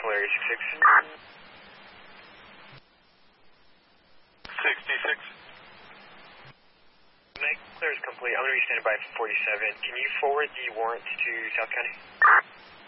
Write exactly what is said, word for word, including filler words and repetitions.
Area sixty-six. sixty-six. Night clear is complete. I'm going to be standing by for forty-seven. Can you forward the warrant to South County?